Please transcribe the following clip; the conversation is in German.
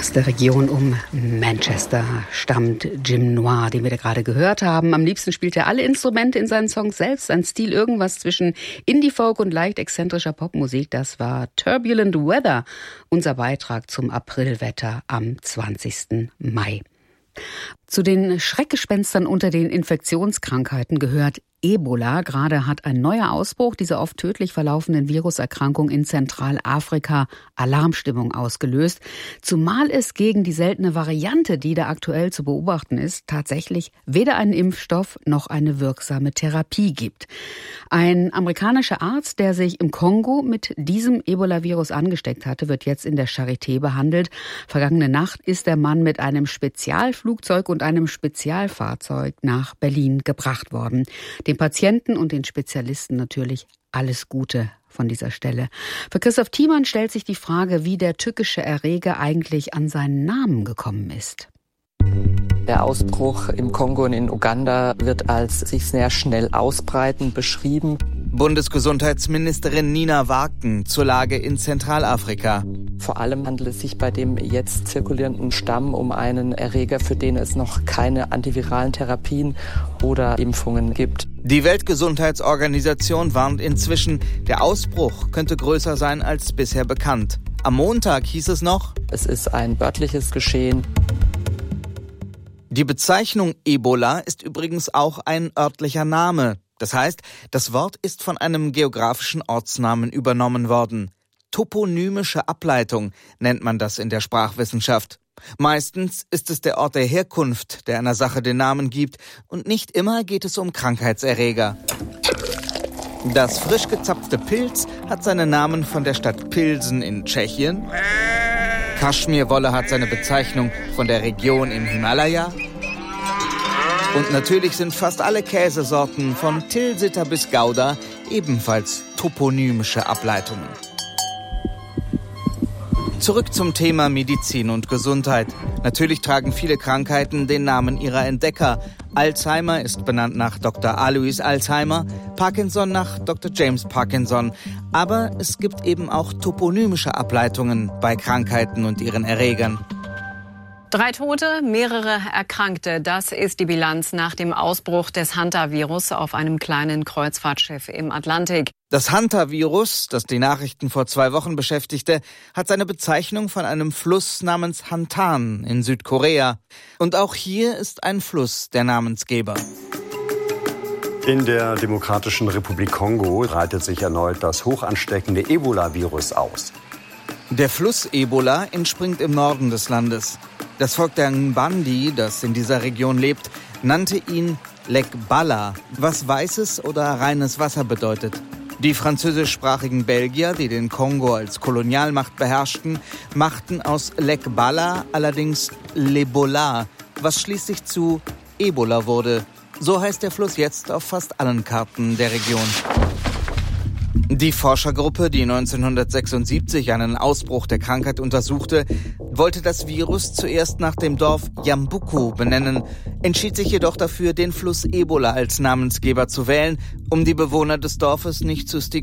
Aus der Region um Manchester stammt Jim Noir, den wir da gerade gehört haben. Am liebsten spielt er alle Instrumente in seinen Songs selbst. Sein Stil irgendwas zwischen Indie-Folk und leicht exzentrischer Popmusik. Das war Turbulent Weather, unser Beitrag zum Aprilwetter am 20. Mai. Zu den Schreckgespenstern unter den Infektionskrankheiten gehört Ebola. Gerade hat ein neuer Ausbruch dieser oft tödlich verlaufenden Viruserkrankung in Zentralafrika Alarmstimmung ausgelöst. Zumal es gegen die seltene Variante, die da aktuell zu beobachten ist, tatsächlich weder einen Impfstoff noch eine wirksame Therapie gibt. Ein amerikanischer Arzt, der sich im Kongo mit diesem Ebola-Virus angesteckt hatte, wird jetzt in der Charité behandelt. Vergangene Nacht ist der Mann mit einem Spezialflugzeug und einem Spezialfahrzeug nach Berlin gebracht worden. Den Patienten und den Spezialisten natürlich alles Gute von dieser Stelle. Für Christoph Thiemann stellt sich die Frage, wie der tückische Erreger eigentlich an seinen Namen gekommen ist. Der Ausbruch im Kongo und in Uganda wird als sich sehr schnell ausbreitend beschrieben. Bundesgesundheitsministerin Nina Wagen zur Lage in Zentralafrika. Vor allem handelt es sich bei dem jetzt zirkulierenden Stamm um einen Erreger, für den es noch keine antiviralen Therapien oder Impfungen gibt. Die Weltgesundheitsorganisation warnt inzwischen, der Ausbruch könnte größer sein als bisher bekannt. Am Montag hieß es noch, es ist ein örtliches Geschehen. Die Bezeichnung Ebola ist übrigens auch ein örtlicher Name. Das heißt, das Wort ist von einem geografischen Ortsnamen übernommen worden. Toponymische Ableitung nennt man das in der Sprachwissenschaft. Meistens ist es der Ort der Herkunft, der einer Sache den Namen gibt, und nicht immer geht es um Krankheitserreger. Das frisch gezapfte Pilz hat seinen Namen von der Stadt Pilsen in Tschechien. Kaschmirwolle hat seine Bezeichnung von der Region im Himalaya. Und natürlich sind fast alle Käsesorten von Tilsiter bis Gouda ebenfalls toponymische Ableitungen. Zurück zum Thema Medizin und Gesundheit. Natürlich tragen viele Krankheiten den Namen ihrer Entdecker. Alzheimer ist benannt nach Dr. Alois Alzheimer, Parkinson nach Dr. James Parkinson. Aber es gibt eben auch toponymische Ableitungen bei Krankheiten und ihren Erregern. 3 Tote, mehrere Erkrankte. Das ist die Bilanz nach dem Ausbruch des Hantavirus auf einem kleinen Kreuzfahrtschiff im Atlantik. Das Hantavirus, das die Nachrichten vor 2 Wochen beschäftigte, hat seine Bezeichnung von einem Fluss namens Hantan in Südkorea. Und auch hier ist ein Fluss der Namensgeber. In der Demokratischen Republik Kongo breitet sich erneut das hochansteckende Ebola-Virus aus. Der Fluss Ebola entspringt im Norden des Landes. Das Volk der Ngbandi, das in dieser Region lebt, nannte ihn Lek Bala, was weißes oder reines Wasser bedeutet. Die französischsprachigen Belgier, die den Kongo als Kolonialmacht beherrschten, machten aus Lek Bala allerdings Lebola, was schließlich zu Ebola wurde. So heißt der Fluss jetzt auf fast allen Karten der Region. Die Forschergruppe, die 1976 einen Ausbruch der Krankheit untersuchte, wollte das Virus zuerst nach dem Dorf Yambuku benennen, entschied sich jedoch dafür, den Fluss Ebola als Namensgeber zu wählen, um die Bewohner des Dorfes nicht zu stigmatisieren.